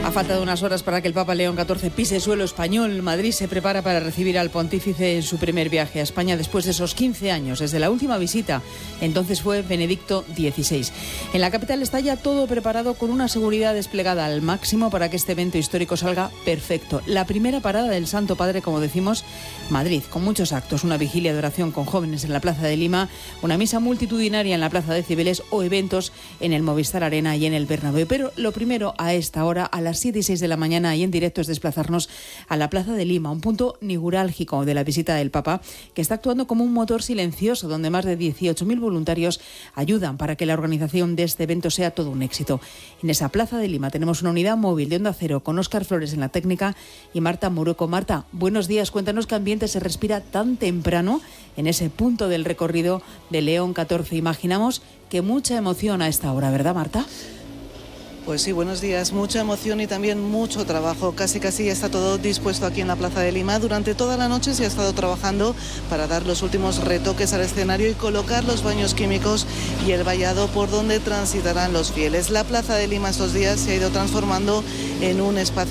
Ha faltado unas horas para que el Papa León XIV pise suelo español. Madrid se prepara para recibir al pontífice en su primer viaje a España después de esos 15 años, desde la última visita. Entonces fue Benedicto XVI. En la capital está ya todo preparado con una seguridad desplegada al máximo para que este evento histórico salga perfecto. La primera parada del Santo Padre, como decimos, Madrid, con muchos actos, una vigilia de oración con jóvenes en la Plaza de Lima, una misa multitudinaria en la Plaza de Cibeles o eventos en el Movistar Arena y en el Bernabéu. Pero lo primero a esta hora, a las 7 y 6 de la mañana y en directo, es desplazarnos a la Plaza de Lima, un punto neurálgico de la visita del Papa, que está actuando como un motor silencioso donde más de 18.000 voluntarios ayudan para que la organización de este evento sea todo un éxito. En esa Plaza de Lima tenemos una unidad móvil de Onda Cero con Óscar Flores en la técnica y Marta Muruco. Marta, buenos días. Cuéntanos qué ambiente se respira tan temprano en ese punto del recorrido de León XIV. Imaginamos que mucha emoción a esta hora, ¿verdad, Marta? Pues sí, buenos días. Mucha emoción y también mucho trabajo. Casi ya está todo dispuesto aquí en la Plaza de Lima. Durante toda la noche se ha estado trabajando para dar los últimos retoques al escenario y colocar los baños químicos y el vallado por donde transitarán los fieles. La Plaza de Lima estos días se ha ido transformando en un espacio